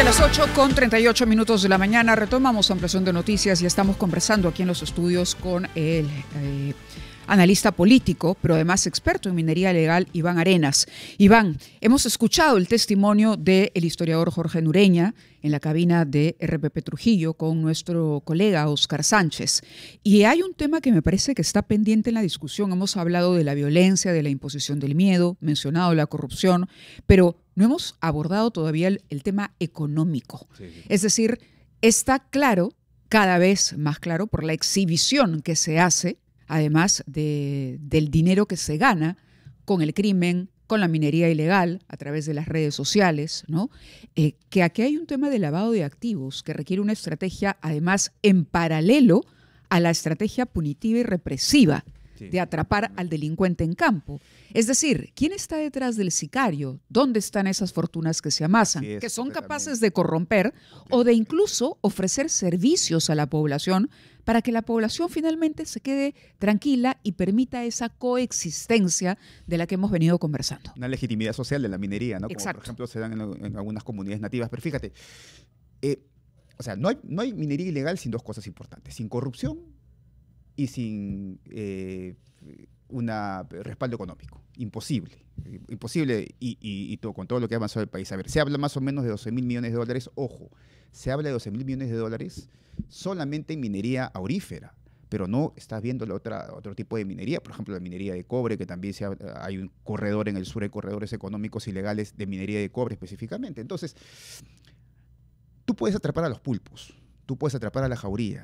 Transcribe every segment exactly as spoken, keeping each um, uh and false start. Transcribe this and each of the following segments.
a las ocho con treinta y ocho minutos de la mañana retomamos ampliación de noticias y estamos conversando aquí en los estudios con el eh, analista político, pero además experto en minería legal, Iván Arenas. Iván, hemos escuchado el testimonio del historiador Jorge Nureña en la cabina de R P P Trujillo con nuestro colega Oscar Sánchez. Y hay un tema que me parece que está pendiente en la discusión. Hemos hablado de la violencia, de la imposición del miedo, mencionado la corrupción, pero no hemos abordado todavía el, el tema económico. Sí, sí. Es decir, está claro, cada vez más claro, por la exhibición que se hace, además de, del dinero que se gana con el crimen, con la minería ilegal, a través de las redes sociales, ¿no? Eh, que aquí hay un tema de lavado de activos que requiere una estrategia, además, en paralelo a la estrategia punitiva y represiva sí. de atrapar al delincuente en campo. Es decir, ¿quién está detrás del sicario? ¿Dónde están esas fortunas que se amasan? Es, que son capaces de corromper okay. o de incluso ofrecer servicios a la población para que la población finalmente se quede tranquila y permita esa coexistencia de la que hemos venido conversando. Una legitimidad social de la minería, ¿no? Como Exacto. por ejemplo se dan en, en algunas comunidades nativas. Pero fíjate, eh, o sea, no hay, no hay minería ilegal sin dos cosas importantes, sin corrupción y sin eh, un respaldo económico. Imposible, imposible y, y, y todo, con todo lo que ha avanzado el país. A ver, se habla más o menos de doce mil millones de dólares, ojo, se habla de doce mil millones de dólares solamente en minería aurífera, pero no estás viendo la otra, otro tipo de minería, por ejemplo la minería de cobre, que también se ha, hay un corredor en el sur, hay corredores económicos ilegales de minería de cobre específicamente. Entonces, tú puedes atrapar a los pulpos, tú puedes atrapar a la jauría,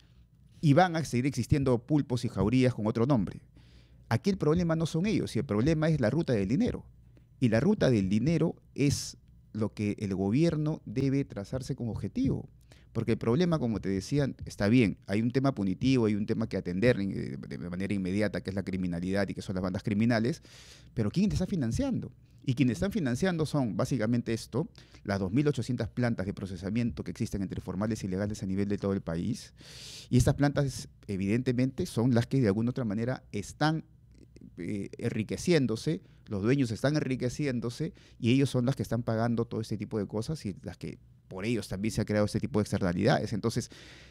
y van a seguir existiendo pulpos y jaurías con otro nombre. Aquí el problema no son ellos, y el problema es la ruta del dinero. Y la ruta del dinero es lo que el gobierno debe trazarse como objetivo. Porque el problema, como te decía, está bien, hay un tema punitivo, hay un tema que atender de manera inmediata, que es la criminalidad y que son las bandas criminales, pero ¿quién te está financiando? Y quienes están financiando son básicamente esto, las dos mil ochocientas plantas de procesamiento que existen entre formales y ilegales a nivel de todo el país. Y estas plantas, evidentemente, son las que de alguna u otra manera están eh, enriqueciéndose, los dueños están enriqueciéndose y ellos son las que están pagando todo este tipo de cosas y las que por ellos también se ha creado este tipo de externalidades. Entonces,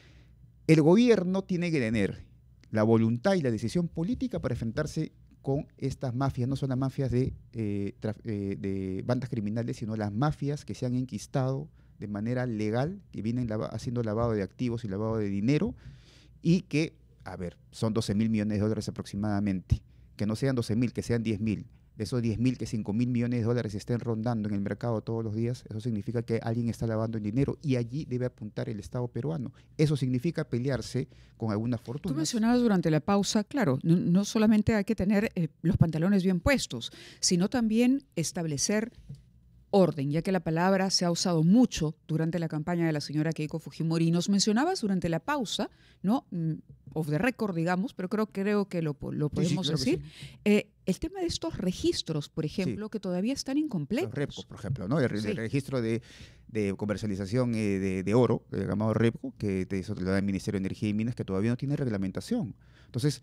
el gobierno tiene que tener la voluntad y la decisión política para enfrentarse con estas mafias, no son las mafias de, eh, eh, de bandas criminales, sino las mafias que se han enquistado de manera legal, que vienen lava, haciendo lavado de activos y lavado de dinero, y que, a ver, son doce mil millones de dólares aproximadamente, que no sean doce mil, que sean diez mil. De esos diez mil, que cinco mil millones de dólares estén rondando en el mercado todos los días, eso significa que alguien está lavando el dinero y allí debe apuntar el Estado peruano. Eso significa pelearse con alguna fortuna. Tú mencionabas durante la pausa, claro, no, no solamente hay que tener eh, los pantalones bien puestos, sino también establecer orden, ya que la palabra se ha usado mucho durante la campaña de la señora Keiko Fujimori. Y nos mencionabas durante la pausa, ¿no? Off the record, digamos, pero creo, creo que lo, lo podemos sí, sí, claro decir. Sí. Eh, el tema de estos registros, por ejemplo, sí. que todavía están incompletos. Los REPCO, por ejemplo, ¿no? El, sí. el registro de, de comercialización eh, de, de oro, el llamado REPCO, que te, eso te lo da el Ministerio de Energía y Minas, que todavía no tiene reglamentación. Entonces,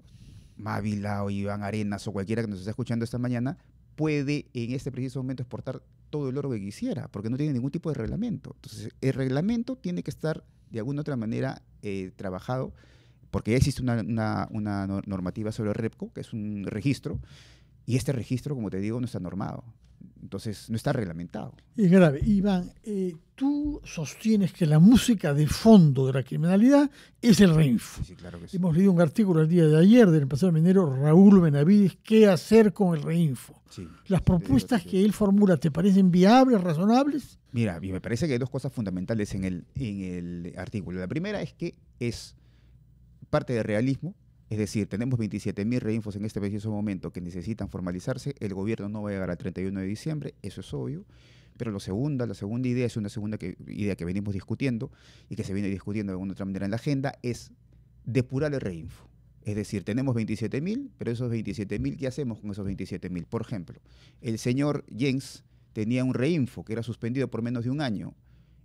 Mávila o Iván Arenas o cualquiera que nos esté escuchando esta mañana puede en este preciso momento exportar todo el oro que quisiera, porque no tiene ningún tipo de reglamento. Entonces, el reglamento tiene que estar de alguna otra manera eh, trabajado, porque ya existe una, una, una normativa sobre el REPCO, que es un registro, y este registro, como te digo, no está normado. Entonces, no está reglamentado. Es grave. Iván, eh, tú sostienes que la música de fondo de la criminalidad es el Reinfo. Sí, sí, claro que sí. Hemos leído un artículo el día de ayer del empresario minero Raúl Benavides, ¿qué hacer con el Reinfo? Sí, Las propuestas que él formula, ¿te parecen viables, razonables? Mira, me parece que hay dos cosas fundamentales en el, en el artículo. La primera es que es parte del realismo. Es decir, tenemos veintisiete mil reinfos en este preciso momento que necesitan formalizarse. El gobierno no va a llegar al treinta y uno de diciembre, eso es obvio. Pero lo segunda, la segunda idea es una segunda que, idea que venimos discutiendo y que se viene discutiendo de alguna otra manera en la agenda, es depurar el reinfo. Es decir, tenemos veintisiete mil, pero esos veintisiete mil, ¿qué hacemos con esos veintisiete mil? Por ejemplo, el señor Jens tenía un reinfo que era suspendido por menos de un año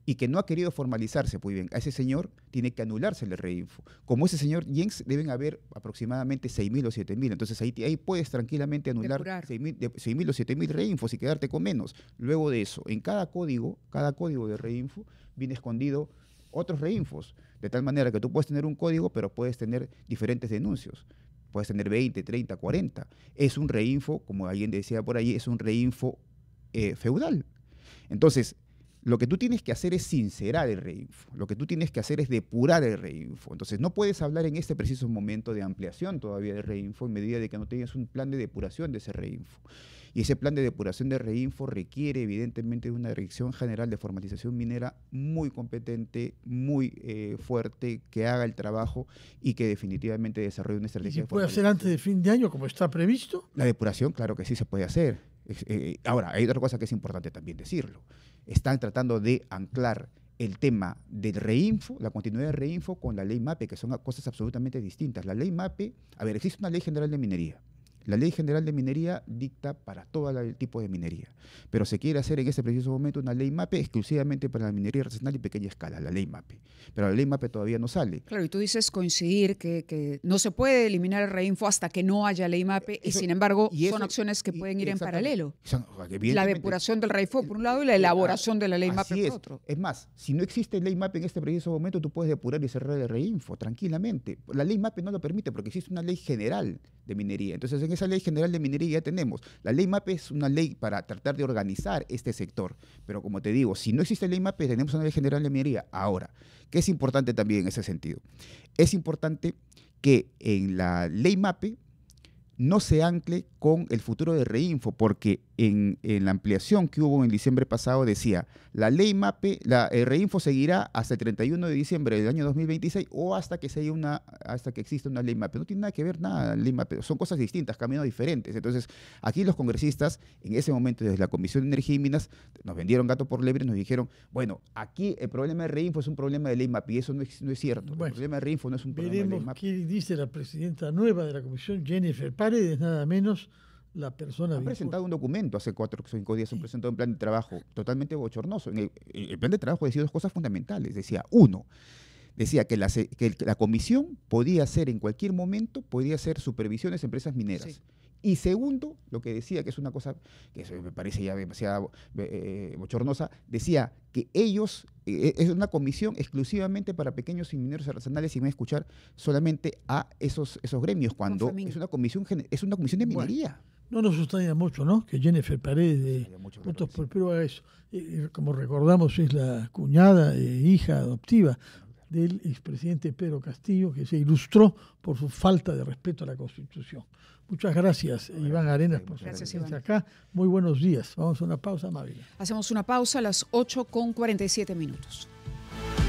y que no ha querido formalizarse, pues bien, a ese señor tiene que anularse el Reinfo. Como ese señor Jens, deben haber aproximadamente seis mil o siete mil. Entonces ahí, ahí puedes tranquilamente anular seis mil o siete mil Reinfos y quedarte con menos. Luego de eso, en cada código, cada código de Reinfo viene escondido otros Reinfos, de tal manera que tú puedes tener un código, pero puedes tener diferentes denuncios. Puedes tener veinte, treinta, cuarenta. Es un Reinfo, como alguien decía por ahí, es un Reinfo eh, feudal. Entonces, lo que tú tienes que hacer es sincerar el Reinfo, lo que tú tienes que hacer es depurar el Reinfo. Entonces no puedes hablar en este preciso momento de ampliación todavía del Reinfo en medida de que no tengas un plan de depuración de ese Reinfo. Y ese plan de depuración de Reinfo requiere evidentemente de una Dirección General de Formalización Minera muy competente, muy eh, fuerte, que haga el trabajo y que definitivamente desarrolle una estrategia. ¿Y se puede hacer antes de fin de año como está previsto? La depuración, claro que sí se puede hacer. Eh, ahora, hay otra cosa que es importante también decirlo. Están tratando de anclar el tema del Reinfo, la continuidad del Reinfo, con la ley MAPE, que son cosas absolutamente distintas. La ley MAPE, a ver, existe una ley general de minería. La ley general de minería dicta para todo el tipo de minería, pero se quiere hacer en este preciso momento una ley MAPE exclusivamente para la minería artesanal y pequeña escala, la ley MAPE. Pero la ley MAPE todavía no sale. Claro, y tú dices coincidir que, que no se puede eliminar el Reinfo hasta que no haya ley MAPE, Eso, y sin embargo y eso, son acciones que y, pueden ir en paralelo. La depuración del Reinfo por un lado y la elaboración de la ley MAPE por es. otro. Es más, si no existe ley MAPE en este preciso momento, tú puedes depurar y cerrar el Reinfo tranquilamente. La ley MAPE no lo permite porque existe una ley general de minería. Entonces, en esa ley general de minería ya tenemos. La ley MAPE es una ley para tratar de organizar este sector. Pero como te digo, si no existe ley MAPE, tenemos una ley general de minería. Ahora, ¿qué es importante también en ese sentido? Es importante que en la ley MAPE no se ancle con el futuro de Reinfo, porque en, en la ampliación que hubo en diciembre pasado decía, la ley MAPE, la, el Reinfo seguirá hasta el treinta y uno de diciembre del año dos mil veintiséis o hasta que, se haya una, hasta que exista una ley MAPE. No tiene nada que ver nada la ley MAPE, son cosas distintas, caminos diferentes. Entonces, aquí los congresistas, en ese momento desde la Comisión de Energía y Minas, nos vendieron gato por liebre y nos dijeron, bueno, aquí el problema de Reinfo es un problema de ley MAPE, y eso no es, no es cierto. Bueno, el problema de Reinfo no es un problema de ley MAPE. Veremos qué dice la presidenta nueva de la Comisión, Jennifer Paredes, nada menos. La persona han presentado un documento hace cuatro o cinco días, sí. Han presentado un plan de trabajo totalmente bochornoso. En el, el plan de trabajo decía dos cosas fundamentales. Decía, uno, decía que la, que la comisión podía hacer en cualquier momento, podía hacer supervisiones a empresas mineras. Sí. Y segundo, lo que decía, que es una cosa que eso me parece ya demasiado eh, bochornosa, decía que ellos, eh, es una comisión exclusivamente para pequeños y mineros artesanales y van a escuchar solamente a esos, esos gremios, cuando es una comisión, es una comisión de minería. Bueno. No nos extraña mucho, ¿no?, que Jennifer Paredes de Juntos por el Perú haga eso. Eh, como recordamos, es la cuñada e hija adoptiva del expresidente Pedro Castillo, que se ilustró por su falta de respeto a la Constitución. Muchas gracias, bueno, Iván Arenas, por su presencia acá. Muy buenos días. Vamos a una pausa, Mávila. Hacemos una pausa a las ocho con cuarenta y siete minutos.